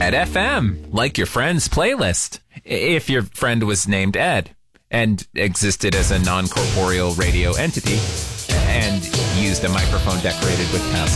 Ed FM, like your friend's playlist. If your friend was named Ed and existed as a non-corporeal radio entity and used a microphone decorated with